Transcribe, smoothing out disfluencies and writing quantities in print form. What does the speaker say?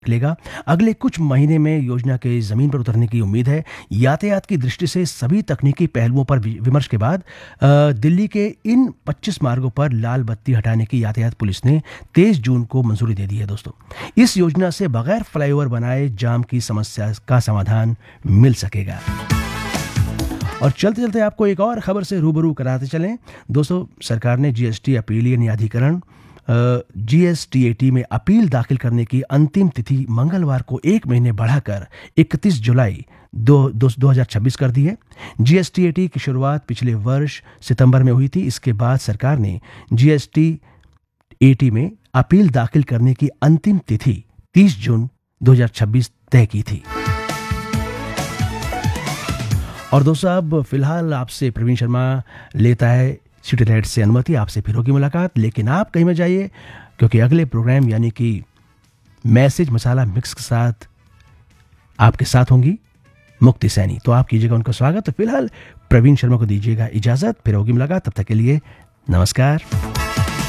निकलेगा। अगले कुछ महीने में योजना के ज़मीन पर उतरने की उम्मीद है। यातायात की दृष्टि से सभी तकनीकी पहलुओं पर विमर्श के बाद दिल्ली के इन 25 मार्गों पर लाल बत्ती हटाने की यातायात पुलिस ने 23 जून को मंजूरी दे दी है दोस्तों। इस योजना से बगैर फ्लाईओवर बनाए जाम की समस्या का समाधान मिल सकेगा। और चलते चलते आपको एक और खबर से रूबरू कराते चलें दोस्तों। सरकार ने जीएसटी अपीलीय न्यायाधिकरण जीएसटीएटी में अपील दाखिल करने की अंतिम तिथि मंगलवार को 1 महीने बढ़ाकर 31 जुलाई 2026 कर दी है। जीएसटीएटी की शुरुआत पिछले वर्ष सितंबर में हुई थी। इसके बाद सरकार ने जीएसटीएटी में अपील दाखिल करने की अंतिम तिथि 30 जून 2026 तय की थी। और दोस्तों अब फिलहाल आपसे प्रवीण शर्मा लेता है सिटी लाइट से अनुमति। आपसे फिर होगी मुलाकात, लेकिन आप कहीं मत जाइए क्योंकि अगले प्रोग्राम यानी कि मैसेज मसाला मिक्स के साथ आपके साथ होंगी मुक्ति सैनी। तो आप कीजिएगा उनका स्वागत। तो फिलहाल प्रवीण शर्मा को दीजिएगा इजाजत, फिर होगी मुलाकात। तब तक के लिए नमस्कार।